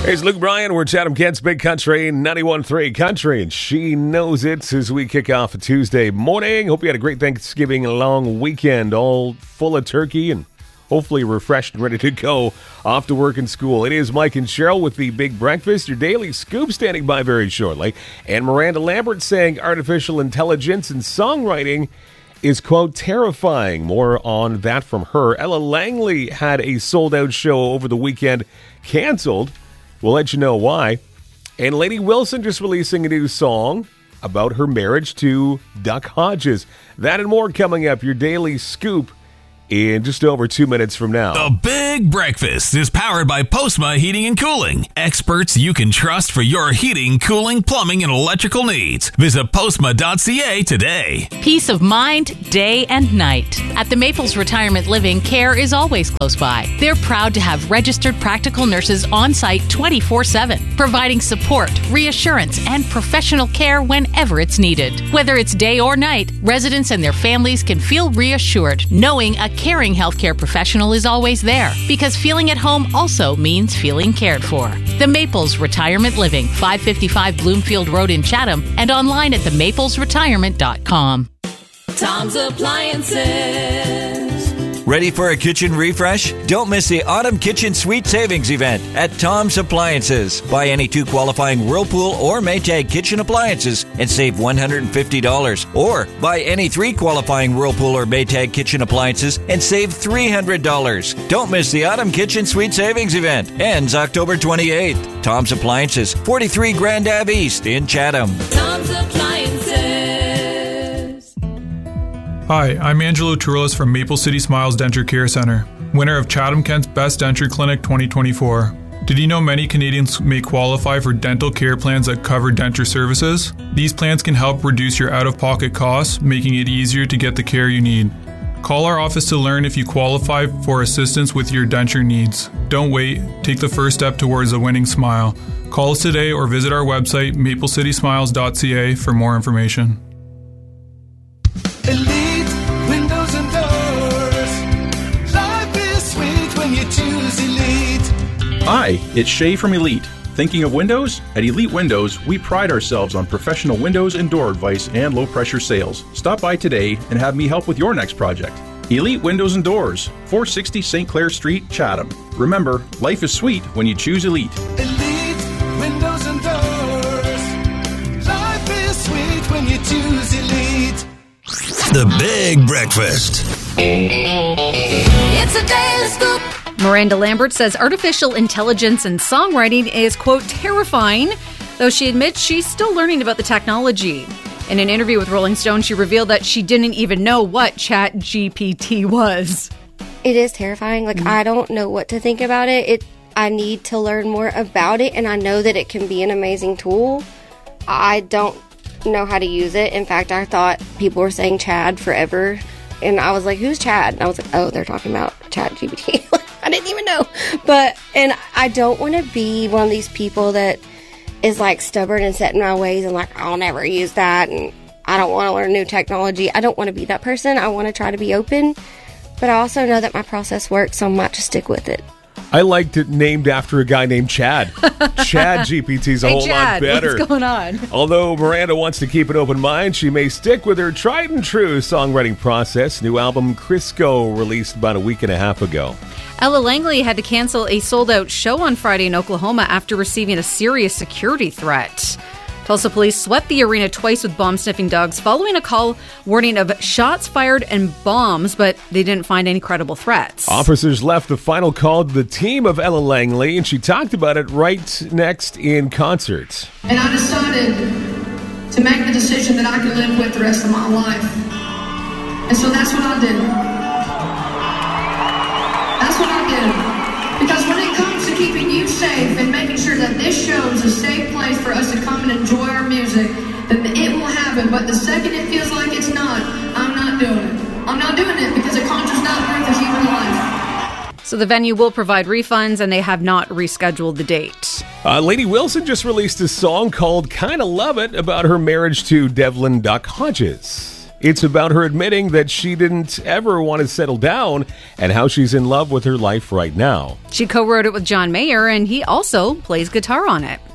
Hey, it's Luke Bryan. We're Chatham Kent's Big Country 91.3 Country, and she knows it as we kick off a Tuesday morning. Hope you had a great Thanksgiving and long weekend, all full of turkey and hopefully refreshed and ready to go off to work and school. It is Mike and Cheryl with the Big Breakfast, your daily scoop, standing by very shortly. And Miranda Lambert saying artificial intelligence and songwriting is, quote, terrifying. More on that from her. Ella Langley had a sold-out show over the weekend, canceled. We'll let you know why. And Lady Wilson just releasing a new song about her marriage to Duck Hodges. That and more coming up. Your daily scoop in just over 2 minutes from now. The Big Breakfast is powered by Postma Heating and Cooling. Experts you can trust for your heating, cooling, plumbing, and electrical needs. Visit postma.ca today. Peace of mind, day and night. At the Maples Retirement Living, care is always close by. They're proud to have registered practical nurses on site 24/7, providing support, reassurance, and professional care whenever it's needed. Whether it's day or night, residents and their families can feel reassured knowing a caring healthcare professional is always there, because feeling at home also means feeling cared for. The Maples Retirement Living, 555 Bloomfield Road in Chatham, and online at themaplesretirement.com. Tom's Appliances. Ready for a kitchen refresh? Don't miss the Autumn Kitchen Sweet Savings event at Tom's Appliances. Buy any 2 qualifying Whirlpool or Maytag kitchen appliances and save $150. Or buy any 3 qualifying Whirlpool or Maytag kitchen appliances and save $300. Don't miss the Autumn Kitchen Sweet Savings event. Ends October 28th. Tom's Appliances, 43 Grand Ave East in Chatham. Tom's Appliances. Hi, I'm Angelo Turles from Maple City Smiles Denture Care Centre, winner of Chatham Kent's Best Denture Clinic 2024. Did you know many Canadians may qualify for dental care plans that cover denture services? These plans can help reduce your out-of-pocket costs, making it easier to get the care you need. Call our office to learn if you qualify for assistance with your denture needs. Don't wait. Take the first step towards a winning smile. Call us today or visit our website, maplecitysmiles.ca, for more information. Elite Windows and Doors. Life is sweet when you choose Elite. Hi, it's Shay from Elite. Thinking of windows? At Elite Windows, we pride ourselves on professional windows and door advice and low-pressure sales. Stop by today and have me help with your next project. Elite Windows and Doors, 460 St. Clair Street, Chatham. Remember, life is sweet when you choose Elite. Elite Windows and Doors. Life is sweet when you choose Elite. The Big Breakfast. It's a daily scoop. Miranda Lambert says artificial intelligence and songwriting is, quote, terrifying, though she admits she's still learning about the technology. In an interview with Rolling Stone, she revealed that she didn't even know what ChatGPT was. It is terrifying. I don't know what to think about it. I need to learn more about it, and I know that it can be an amazing tool. I don't know how to use it. In fact, I thought people were saying Chad forever, and I was like, who's Chad? And I was like, oh, they're talking about ChatGPT. I didn't even know. And I don't want to be one of these people that is stubborn and set in my ways and I'll never use that, and I don't want to learn new technology. I don't want to be that person. I want to try to be open, but I also know that my process works, so I might just stick with it. I liked it named after a guy named Chad. Chad GPT's a whole lot better. What's going on? Although Miranda wants to keep an open mind, she may stick with her tried and true songwriting process. New album Crisco released about a week and a half ago. Ella Langley had to cancel a sold-out show on Friday in Oklahoma after receiving a serious security threat. Tulsa police swept the arena twice with bomb-sniffing dogs following a call warning of shots fired and bombs, but they didn't find any credible threats. Officers left the final call to the team of Ella Langley, and she talked about it right next in concert. And I decided to make the decision that I could live with the rest of my life. And so that's what I did. That's what I did. Because when it comes to keeping you safe and making sure that this show is a safe place for us to come and enjoy our music, then it will happen. But the second it feels like it's not, I'm not doing it. I'm not doing it because a concert's not worth a human life. So the venue will provide refunds, and they have not rescheduled the date. Lady Wilson just released a song called Kinda Love It about her marriage to Devlin Duck Hodges. It's about her admitting that she didn't ever want to settle down and how she's in love with her life right now. She co-wrote it with John Mayer, and he also plays guitar on it.